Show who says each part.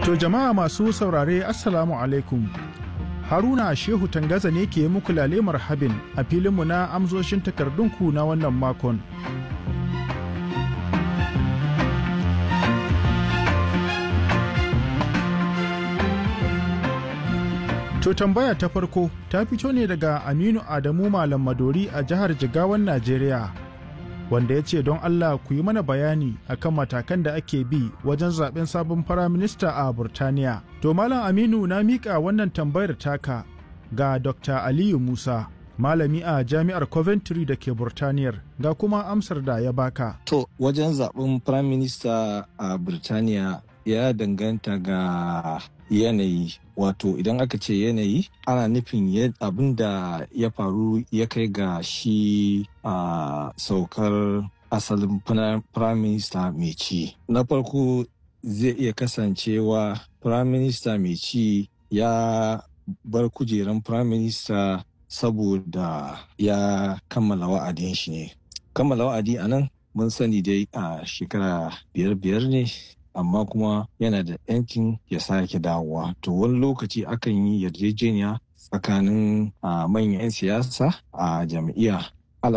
Speaker 1: To jama'a masu saurare Assalamu alaikum. Haruna Shehu Tangaza ne ke muku lale marhabin a filinmu na amsoshin takardunku na wannan makon. To tambaya ta farko ta fito ne daga Aminu Adamu Malam Madori a jihar Jigawan Najeriya, wanda ya ce don Allah ku yi mana bayani akan matakan da ake bi wajen zaben sabon firaminista a Burtaniya. To Malam Aminu, na miƙa wannan tambayar taka ga Dr. Aliyu Musa, malami a Jami'ar Coventry da ke Burtaniyar, ga kuma amsar da ya baka.
Speaker 2: To wajen zaben firaminista a Burtaniya ya danganta ga yanayi. Wato idan aka ce yanayi ana nufin abin da ya faru ya kai ga shi a saukar asalin prime minister mai ci. Na farko zai iya kasancewa prime minister mai ci ya bar kujeran prime minister saboda ya kammala wa'adin shi ne. Kammala wa'adi a nan mun sani dai a shekara biyar ne, amma kuma yana da 'yancin ya sake dawowa. To wani lokaci akan yi yarjejeniya tsakanin manyan 'yan siyasa a jam'iyya